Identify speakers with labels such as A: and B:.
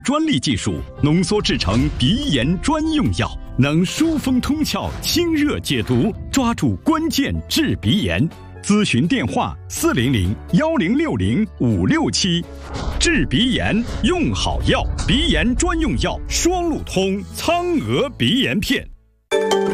A: 专利技术浓缩制成鼻炎专用药，能疏风通窍、清热解毒，抓住关键治鼻炎。咨询电话：400-1060-567。治鼻炎用好药，鼻炎专用药双路通苍娥鼻炎片。